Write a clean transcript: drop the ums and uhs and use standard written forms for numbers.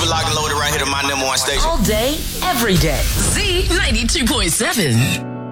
it locked and loaded right here to my number one station. All day, every day. Z92.7.